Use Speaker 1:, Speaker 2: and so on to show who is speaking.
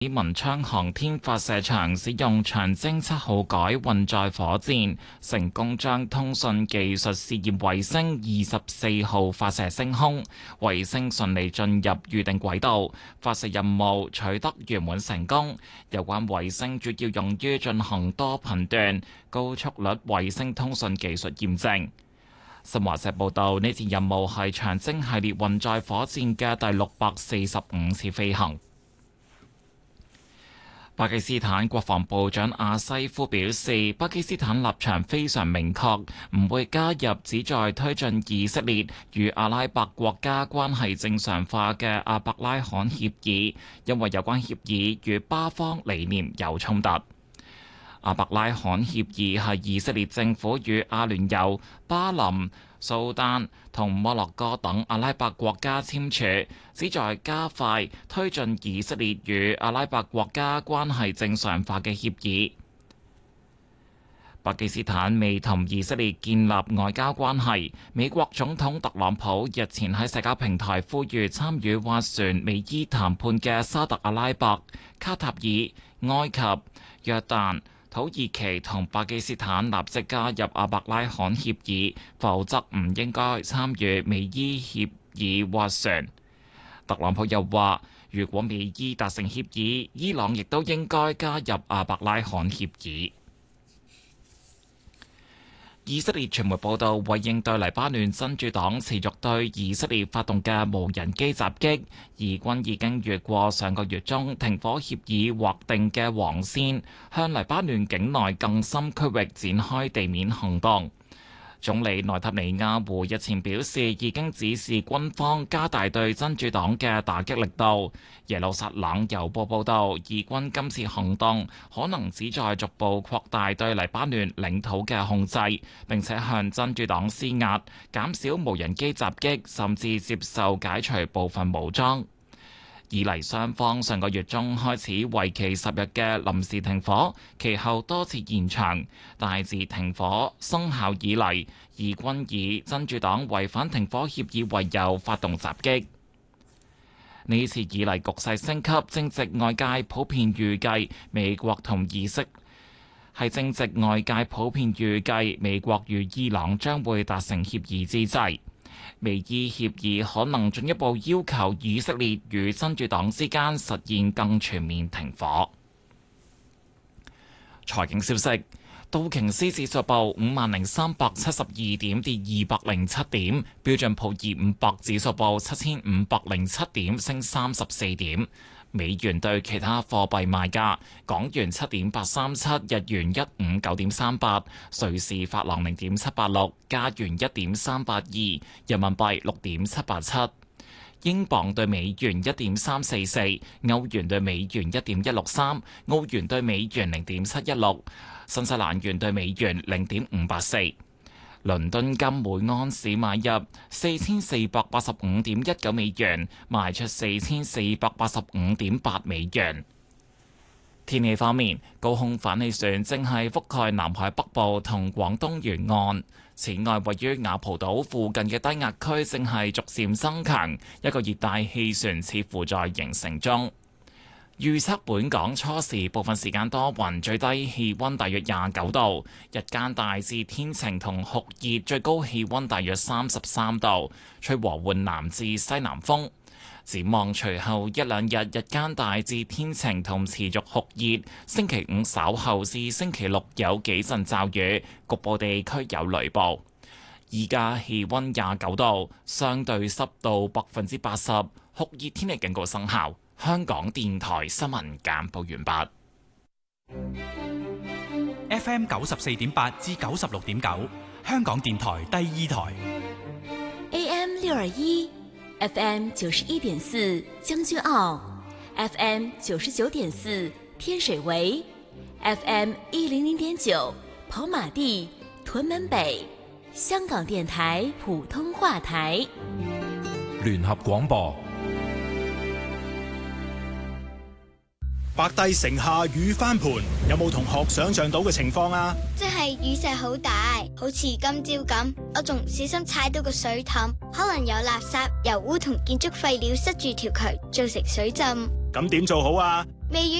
Speaker 1: 文昌航天發射場使用長征7號改運載火箭，成功將通訊技術試驗衛星24號發射升空，衛星順利進入預定軌道，發射任務取得圓滿成功。有關衛星主要用於進行多頻段、高速率衛星通訊技術驗證。新華社報道，呢次任務係長征系列運載火箭嘅第645次飛行。巴基斯坦國防部長阿西夫表示，巴基斯坦立場非常明確，唔會加入旨在推進以色列與阿拉伯國家關係正常化嘅阿伯拉罕協議，因為有關協議與巴方理念有衝突。阿伯拉罕協議係以色列政府與阿聯酋、巴林、蘇丹同摩洛哥等阿拉伯國家簽署，旨在加快推進以色列與阿拉伯國家關係正常化嘅協議。巴基斯坦未同以色列建立外交關係。美國總統特朗普日前喺社交平台呼籲參與斡旋美伊談判嘅沙特阿拉伯、卡塔爾、埃及、約旦、土耳其同巴基斯坦立即加入阿伯拉罕協議，否則唔應該參與美伊協議斡旋。特朗普又話，如果美伊達成協議，伊朗亦都應該加入阿伯拉罕協議。以色列傳媒報道，為應對黎巴嫩真主黨持續對以色列發動嘅無人機襲擊，以軍已經越過上個月中停火協議劃定嘅黃線，向黎巴嫩境內更深區域展開地面行動。總理內塔尼亞胡日前表示，已經指示軍方加大對真主黨嘅打擊力度。耶路撒冷郵報報道，以軍今次行動可能旨在逐步擴大對黎巴嫩領土嘅控制，並且向真主黨施壓，減少無人機襲擊，甚至接受解除部分武裝。以黎雙方上個月中開始為期10日嘅臨時停火，其後多次延長。大自停火生效以嚟，以軍以真主黨違反停火協議為由發動襲擊。呢次以嚟局勢升級，正值外界普遍預計美國同以色列美國與伊朗將會達成協議之際。美伊協議可能進一步要求以色列與真主黨之間實現更全面停火。財經消息，道瓊斯指數報50,372點，跌207點；標準普爾500指數報7,507點，升34點。美元對其他貨幣賣價：港元7.837，日元159.38，瑞士法郎0.786，加元1.382，人民幣6.787，英鎊對美元1.344，歐元對美元1.163，澳元對美元0.716，新西蘭元對美元0.584。倫敦金每盎司買入4485.19美元，賣出4485.8美元。天氣方面，高空反氣旋正係覆蓋南海北部同廣東沿岸。此外，位於雅蒲島附近嘅低壓區正係逐漸增強，一個熱帶氣旋似乎在形成中。預測本港初時部分時間多雲，最低氣溫大約29度，日間大致天晴同酷熱，最高氣溫大約33度，吹和緩南至西南風。展望隨後一兩日，日間大致天晴同持續酷熱，星期五稍後至星期六有幾陣驟雨，局部地區有雷暴。依家氣溫29度，相對濕度80%，酷熱天氣警告生效。香港電台新聞簡報完畢。
Speaker 2: FM 94.8至96.9，香港電台第二台。
Speaker 3: AM 621。FM 91.4將軍澳 ，FM 99.4天水圍 ，FM 100.9跑馬地屯門北，香港電台普通話台。
Speaker 4: 聯合廣播。
Speaker 5: 白帝城下雨翻盤，有冇同學想象到嘅情況啊？
Speaker 6: 即係雨勢好大，好似今朝咁，我仲唔小心踩到個水凼，可能有垃圾、油污同建築廢料塞住條渠，造成水浸。
Speaker 5: 咁點做好啊？
Speaker 6: 微雨